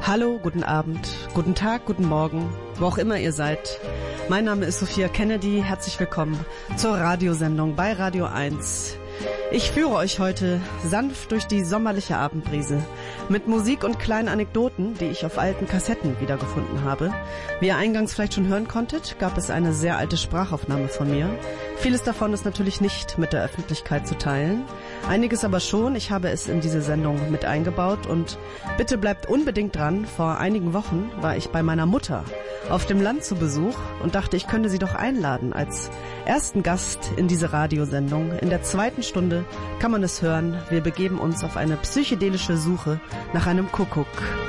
Hallo, guten Abend, guten Tag, guten Morgen, wo auch immer ihr seid. Mein Name ist Sophia Kennedy, herzlich willkommen zur Radiosendung bei Radio 1. Ich führe euch heute sanft durch die sommerliche Abendbrise mit Musik und kleinen Anekdoten, die ich auf alten Kassetten wiedergefunden habe. Wie ihr eingangs vielleicht schon hören konntet, gab es eine sehr alte Sprachaufnahme von mir. Vieles davon ist natürlich nicht mit der Öffentlichkeit zu teilen, einiges aber schon. Ich habe es in diese Sendung mit eingebaut und bitte bleibt unbedingt dran. Vor einigen Wochen war ich bei meiner Mutter auf dem Land zu Besuch und dachte, ich könnte sie doch einladen als ersten Gast in diese Radiosendung. In der zweiten Stunde kann man es hören. Wir begeben uns auf eine psychedelische Suche nach einem Kuckuck.